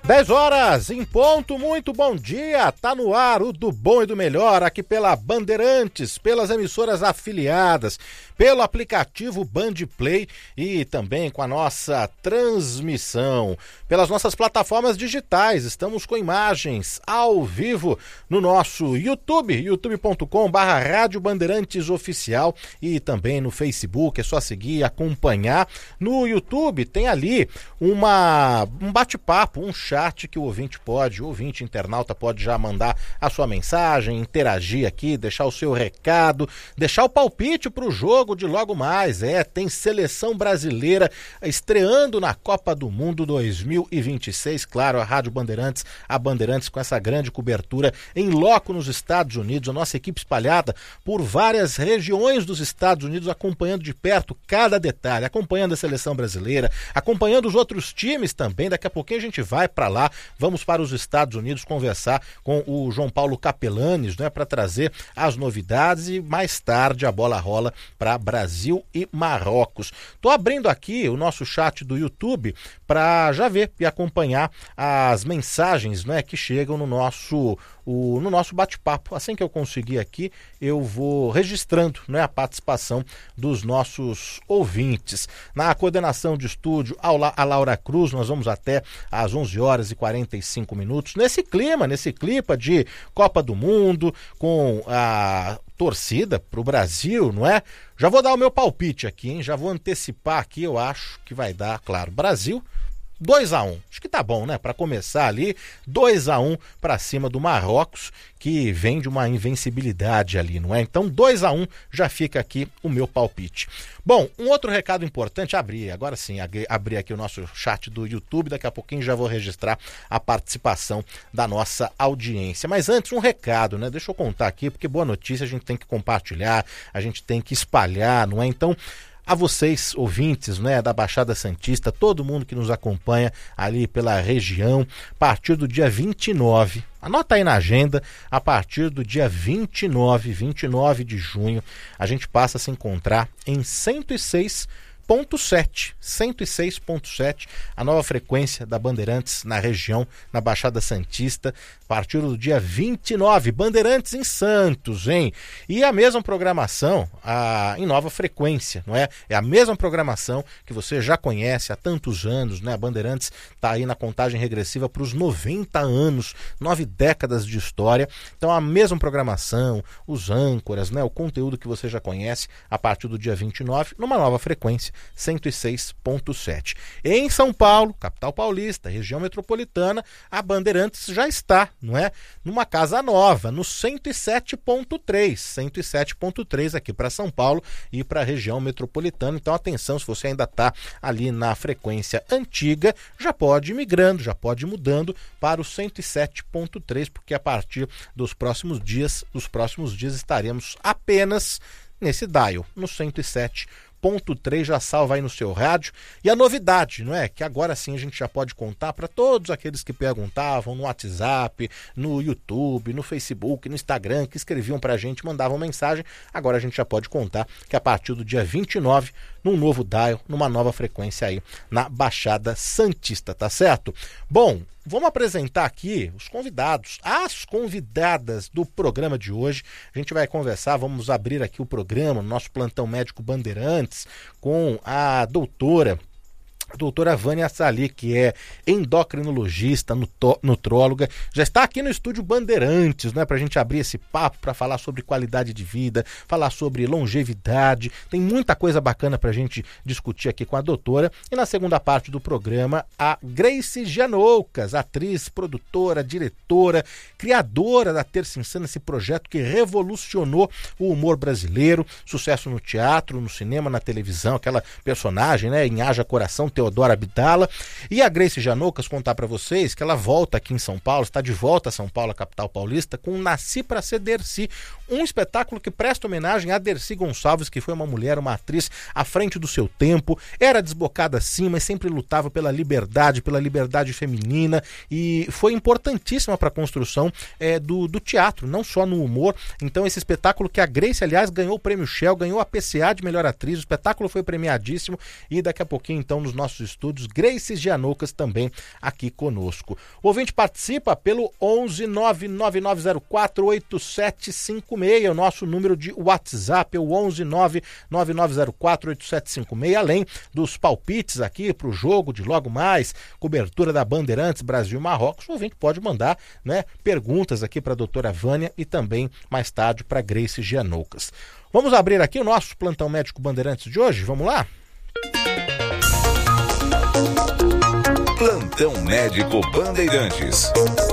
10 horas em ponto, muito bom dia, tá no ar o do bom e do melhor aqui pela Bandeirantes, pelas emissoras afiliadas, pelo aplicativo Band Play e também com a nossa transmissão, pelas nossas plataformas digitais, estamos com imagens ao vivo no nosso YouTube, youtube.com/Rádio Bandeirantes Oficial e também no Facebook, é só seguir e acompanhar. No YouTube tem ali um bate-papo, um chat que o ouvinte internauta pode já mandar a sua mensagem, interagir aqui, deixar o seu recado, deixar o palpite para o jogo de logo mais. Tem seleção brasileira estreando na Copa do Mundo 2026, claro, a Rádio Bandeirantes, a Bandeirantes com essa grande cobertura em loco nos Estados Unidos, a nossa equipe espalhada por várias regiões dos Estados Unidos, acompanhando de perto cada detalhe, acompanhando a seleção brasileira, acompanhando os outros times também. Daqui a pouquinho a gente vai para lá, vamos para os Estados Unidos conversar com o João Paulo Capelanes, né, para trazer as novidades e mais tarde a bola rola para Brasil e Marrocos. Tô abrindo aqui o nosso chat do YouTube para já ver e acompanhar as mensagens, né, que chegam no nosso bate-papo. Assim que eu conseguir aqui, eu vou registrando, né, a participação dos nossos ouvintes. Na coordenação de estúdio, a Laura Cruz, nós vamos até às 11 horas e 45 minutos, nesse clima de Copa do Mundo, com a torcida para o Brasil, não é? Já vou dar o meu palpite aqui, hein? Já vou antecipar aqui, eu acho que vai dar, claro, Brasil 2-1, acho que tá bom, né? Para começar ali, 2-1 para cima do Marrocos, que vem de uma invencibilidade ali, não é? Então 2-1 já fica aqui o meu palpite. Bom, um outro recado importante, abri aqui o nosso chat do YouTube, daqui a pouquinho já vou registrar a participação da nossa audiência. Mas antes, um recado, né? Deixa eu contar aqui, porque boa notícia a gente tem que compartilhar, a gente tem que espalhar, não é? Então, a vocês, ouvintes, né, da Baixada Santista, todo mundo que nos acompanha ali pela região, a partir do dia 29, anota aí na agenda, a partir do dia 29 de junho, a gente passa a se encontrar em 106.7, a nova frequência da Bandeirantes na região, na Baixada Santista, a partir do dia 29, Bandeirantes em Santos, hein? E a mesma programação em nova frequência, não é? É a mesma programação que você já conhece há tantos anos, né? A Bandeirantes está aí na contagem regressiva para os 90 anos, 9 décadas de história. Então a mesma programação, os âncoras, né? O conteúdo que você já conhece a partir do dia 29, numa nova frequência, 106.7. Em São Paulo, capital paulista, região metropolitana, a Bandeirantes já está, não é? Numa casa nova, no 107.3 aqui para São Paulo e para a região metropolitana. Então atenção, se você ainda está ali na frequência antiga, já pode ir migrando, já pode ir mudando para o 107.3, porque a partir dos próximos dias estaremos apenas nesse dial, no 107.3, já salva aí no seu rádio. E a novidade, não é? Que agora sim a gente já pode contar para todos aqueles que perguntavam no WhatsApp, no YouTube, no Facebook, no Instagram, que escreviam pra gente, mandavam mensagem. Agora a gente já pode contar que a partir do dia 29, num novo dial, numa nova frequência aí na Baixada Santista, tá certo? Bom, vamos apresentar aqui os convidados, as convidadas do programa de hoje. A gente vai conversar, vamos abrir aqui o programa, nosso plantão médico Bandeirantes, com a doutora Vânia Sali, que é endocrinologista, nutróloga, já está aqui no estúdio Bandeirantes, né, para a gente abrir esse papo, para falar sobre qualidade de vida, falar sobre longevidade. Tem muita coisa bacana para a gente discutir aqui com a doutora. E na segunda parte do programa, a Grace Janoucas, atriz, produtora, diretora, criadora da Terça Insana, esse projeto que revolucionou o humor brasileiro, sucesso no teatro, no cinema, na televisão, aquela personagem, né, em Haja Coração, Teodora Abdala. E a Grace Janoucas contar para vocês que ela volta aqui em São Paulo, está de volta a São Paulo, a capital paulista, com Nasci Pra Ser Dercy, um espetáculo que presta homenagem a Dercy Gonçalves, que foi uma mulher, uma atriz à frente do seu tempo, era desbocada sim, mas sempre lutava pela liberdade feminina, e foi importantíssima para a construção do teatro, não só no humor. Então esse espetáculo que a Grace, aliás, ganhou o prêmio Shell, ganhou a PCA de melhor atriz, o espetáculo foi premiadíssimo, e daqui a pouquinho então nos nossos nossos estúdios, Grace Gianoucas também aqui conosco. O ouvinte participa pelo 11999048756, o nosso número de WhatsApp, é o 11999048756, além dos palpites aqui para o jogo de logo mais, cobertura da Bandeirantes Brasil e Marrocos. O ouvinte pode mandar, né, perguntas aqui para a doutora Vânia e também mais tarde para Grace Gianoucas. Vamos abrir aqui o nosso plantão médico Bandeirantes de hoje, vamos lá? Plantão médico Bandeirantes.